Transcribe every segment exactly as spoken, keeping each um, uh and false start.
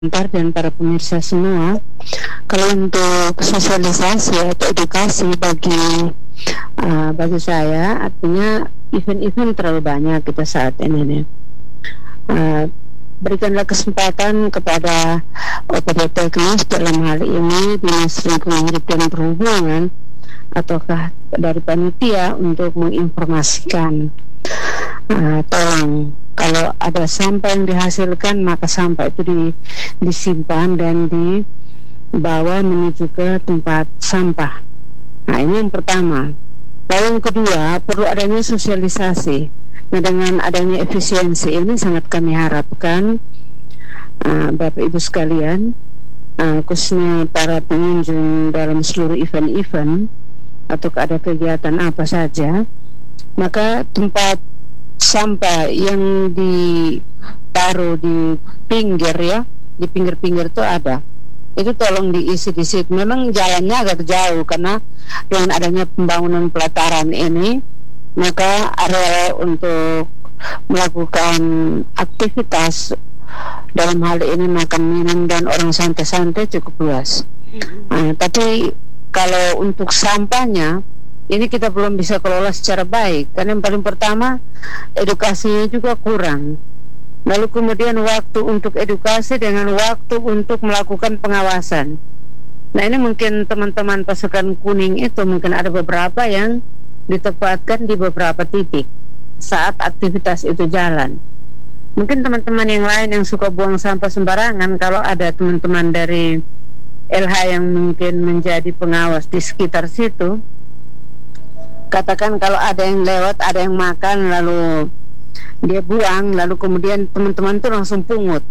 Ntar dan para pemirsa semua, kalau untuk sosialisasi atau edukasi bagi uh, bagi saya, artinya event-event terlalu banyak kita saat ini nih. Uh, berikanlah kesempatan kepada O P D Teknis, dalam hal ini Dinas Lingkungan Hidup dan Perhubungan ataukah dari panitia, untuk menginformasikan. Uh, tolong, kalau ada sampah yang dihasilkan, maka sampah itu di, disimpan dan dibawa menuju ke tempat sampah. Nah, ini yang pertama. Lalu yang kedua, perlu adanya sosialisasi. Nah, dengan adanya efisiensi ini sangat kami harapkan uh, Bapak Ibu sekalian, uh, khususnya para pengunjung dalam seluruh event-event atau ada kegiatan apa saja, maka tempat sampah yang ditaruh di pinggir ya, di pinggir-pinggir itu ada, itu tolong diisi di situ. Memang jalannya agak jauh karena dengan adanya pembangunan pelataran ini, maka area untuk melakukan aktivitas dalam hal ini makan minum dan orang santai-santai cukup luas. Nah, tapi kalau untuk sampahnya ini kita belum bisa kelola secara baik, karena yang paling pertama edukasinya juga kurang. Lalu kemudian waktu untuk edukasi dengan waktu untuk melakukan pengawasan. Nah, ini mungkin teman-teman pasukan kuning itu mungkin ada beberapa yang ditempatkan di beberapa titik saat aktivitas itu jalan. Mungkin teman-teman yang lain yang suka buang sampah sembarangan, kalau ada teman-teman dari L H yang mungkin menjadi pengawas di sekitar situ, katakan kalau ada yang lewat, ada yang makan, lalu dia buang, lalu kemudian teman-teman tuh langsung pungut.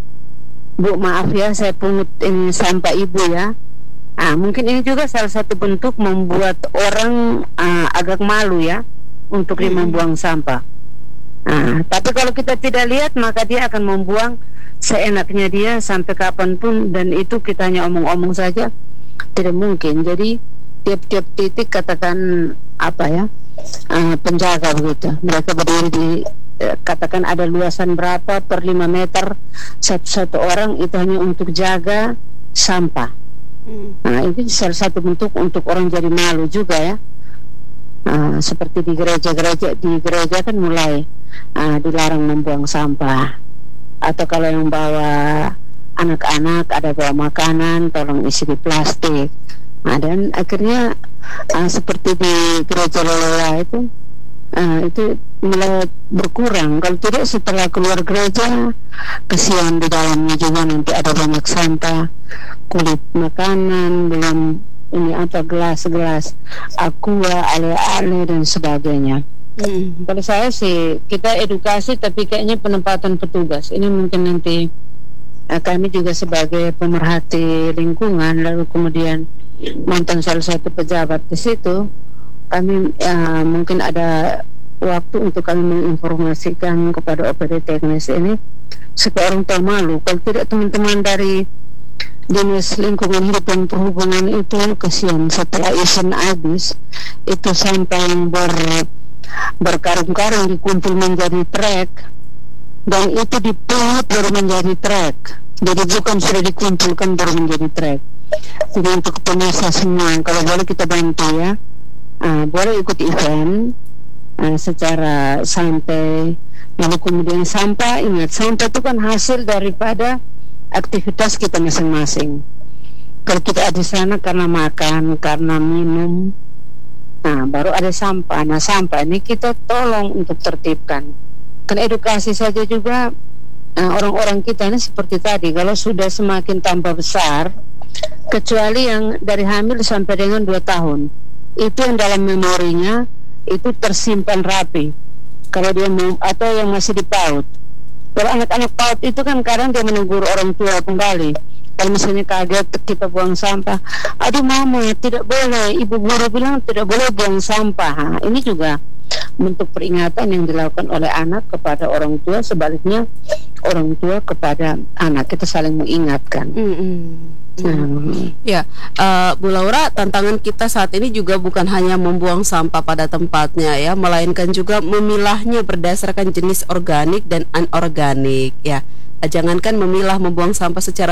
Bu, maaf ya, saya pungut ini sampah ibu ya. Ah, mungkin ini juga salah satu bentuk membuat orang uh, agak malu ya untuk dia membuang sampah. Ah, tapi kalau kita tidak lihat, maka dia akan membuang seenaknya dia sampai kapanpun, dan itu kita hanya omong-omong saja, tidak mungkin. Jadi tiap-tiap titik katakan apa ya, uh, penjaga begitu, mereka berdiri di uh, katakan ada luasan berapa per lima meter, satu-satu orang itu hanya untuk jaga sampah. hmm. Nah, itu salah satu bentuk untuk orang jadi malu juga ya. Uh, seperti di gereja-gereja, di gereja kan mulai uh, dilarang membuang sampah, atau kalau yang bawa anak-anak, ada bawa makanan, tolong isi di plastik. Nah, dan akhirnya uh, seperti di gereja Loyola itu uh, itu mulai berkurang. Kalau tidak, setelah keluar gereja, kesian di dalamnya juga nanti ada banyak sampah, kulit makanan, belum ini apa, gelas-gelas aqua, ale-ale dan sebagainya. hmm. Kalau saya sih, kita edukasi, tapi kayaknya penempatan petugas ini mungkin nanti uh, kami juga sebagai pemerhati lingkungan, lalu kemudian mantan salah satu pejabat di situ, kami ya, mungkin ada waktu untuk kami menginformasikan kepada O P D Teknis ini supaya orang tahu malu. Kalau tidak, teman-teman dari Dinas Lingkungan Hidup dan Perhubungan itu kesian, setelah event habis itu sampai yang ber, berkarung-karung dikumpul menjadi trek, dan itu dipungut baru menjadi trek. Jadi bukan sudah dikumpulkan baru menjadi trek. Jadi untuk pemirsa semua, kalau boleh kita bantu ya, uh, boleh ikut event uh, secara santai. Lalu kemudian sampah, ingat, sampah itu kan hasil daripada aktivitas kita masing-masing. Kalau kita ada di sana karena makan, karena minum, nah baru ada sampah. Nah, sampah ini kita tolong untuk tertibkan. Kan edukasi saja juga. Nah, orang-orang kita ini seperti tadi, kalau sudah semakin tambah besar, kecuali yang dari hamil sampai dengan dua tahun, itu yang dalam memorinya itu tersimpan rapi. Kalau dia mau, atau yang masih di PAUD. Kalau anak-anak PAUD itu kan kadang dia menegur orang tua kembali. Kalau misalnya kaget kita buang sampah, aduh mama tidak boleh, ibu guru bilang tidak boleh buang sampah. Nah, ini juga bentuk peringatan yang dilakukan oleh anak kepada orang tua, sebaliknya orang tua kepada anak, kita saling mengingatkan. Mm-mm. Hmm. Ya, uh, Bu Laura, tantangan kita saat ini juga bukan hanya membuang sampah pada tempatnya ya, melainkan juga memilahnya berdasarkan jenis organik dan anorganik ya. Jangankan memilah, membuang sampah secara